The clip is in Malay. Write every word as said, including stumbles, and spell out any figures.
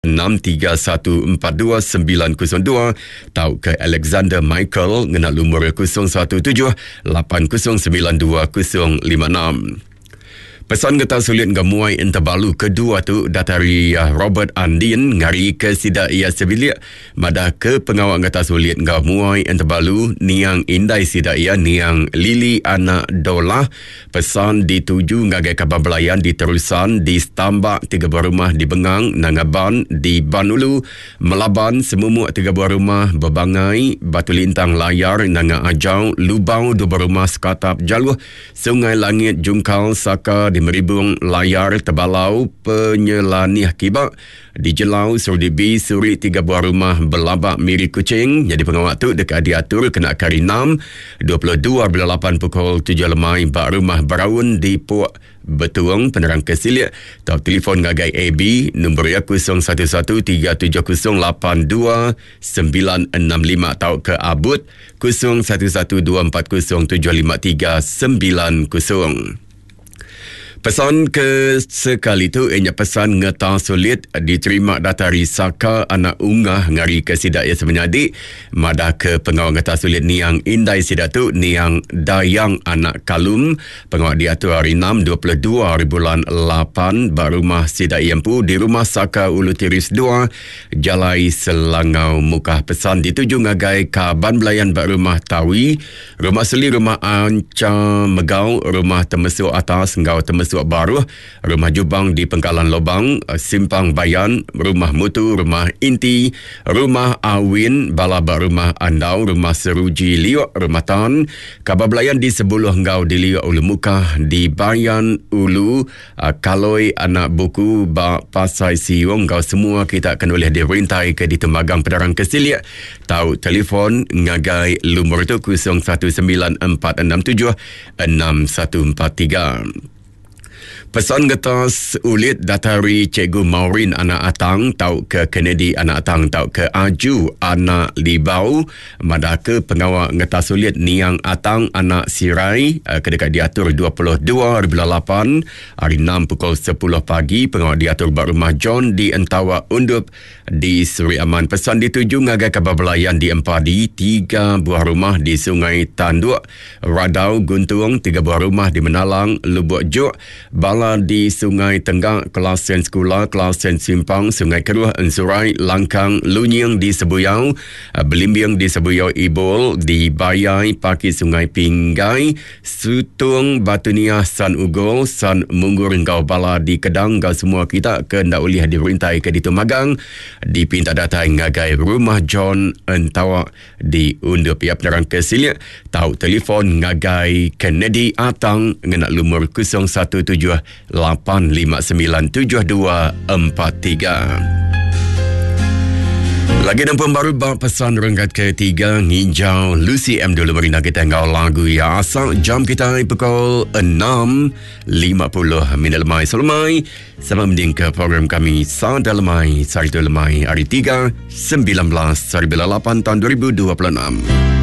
enam tiga satu empat dua sembilan kosong dua atau ke Alexander Michael ngena lumur kosong satu tujuh lapan kosong sembilan dua kosong lima enam. Pesan getah sulit ngamuai interbalu kedua tu datari uh, Robert Andin ngari ke sida ia sebilik madah ke pengawak getah sulit ngamuai interbalu niang indai sida ia niang Lili anak Dolah. Pesan dituju ngagai kabar belayan di Terusan, di Stambak tiga buah rumah di Bengang, Nangaban, di Banulu, Melaban semumuk tiga buah rumah, Bebangai, Batu Lintang Layar, Nanga Ajau, Lubau dua buah rumah Sekatap Jaluh, Sungai Langit Jungkal Saka di Meribung Layar Tebalau Penyelanih Kibak di Jelau Surdibi Suri tiga buah rumah Belabak Miri Kucing. Jadi pengawak tu dekat diatur kena kari enam dua puluh dua bila lapan pukul tujuh lemai bak rumah Beraun di Puak Betuang Penerang Kesilik. Tau telefon ngagai A B nombor ya kosong satu satu tiga tujuh kosong lapan dua sembilan enam lima atau ke Abud kosong satu satu dua empat kosong tujuh lima tiga sembilan kosong. Pesan ke sekali tu ianya pesan ngetah sulit diterima datari Saka anak unggah ngari ke sidak ya sebenyadik madah ke pengawal ngetah sulit niang indai sidak tu niang Dayang anak Kalum pengawal diatur hari enam dua puluh dua hari bulan lapan barumah sidak Yempu di rumah Saka Ulu Tiris dua Jalai Selangau Mukah. Pesan dituju ngagai Kaban Belayan barumah Tawi, rumah Seli, rumah Anca Megau, rumah Temesuk Atas Ngau Temesuk Baru, rumah Jubang di Pengkalan Lobang, Simpang Bayan, rumah Mutu, rumah Inti, rumah Awin, Balaba rumah Andau, rumah Seruji Liok, rumah Tan, Kabar Belayan di Sebuluh Ngau di Liok Ulu Mukah, di Bayan Ulu, uh, Kaloi Anak Buku, Bak Pasai Siung, Ngau semua kita akan boleh dirintai ke di Temagang Penerang Kesilik. Tahu telefon ngagai lumur tu kosong satu sembilan empat enam tujuh enam satu empat tiga. Pesan getas ulit datari Cikgu Maureen anak Atang tau ke Kennedy anak Atang tau ke Aju anak Libau madah ke pengawal getas ulit Niang Atang anak Sirai uh, kedekat diatur dua puluh dua hari bulan lapan hari enam pukul sepuluh pagi pengawal diatur bak rumah John di Entawa Undup di Suri Aman. Pesan dituju ngagai kabar belayan di Empadi tiga buah rumah di Sungai Tanduk Radau Guntung tiga buah rumah di Menalang Lubuk Juk Bala di Sungai Tenggak, Kelasen Sekolah, Kelasen Simpang, Sungai Keruh, Ensurai, Langkang, Lunying di Sebuyau, Belimbing di Sebuyau Ibol, di Bayai, Paki Sungai Pinggai, Sutung, Batunia, San Ugol, San Munggur, Ngau Bala di Kedang. Ngau semua kita ke ndak ulih dirintai ke di Tumagang, di Pinta Datai ngagai rumah John Entawa di Undup ya Penerang Kesilik. Tahu telefon ngagai Kennedy Atang ngenak lumur kosong satu tujuh lapan lima sembilan tujuh dua empat tiga. Lagi dan pembaru bak pesan renggat ketiga nginjau Lucy M dulu beri nak kita ngau lagu ya asal jam kita pukul enam lima puluh minit lemai selemai sama mending ke program kami Sada Lemai Sarito Lemai hari tiga sembilan belas hari bila lapan tahun dua ribu dua puluh enam.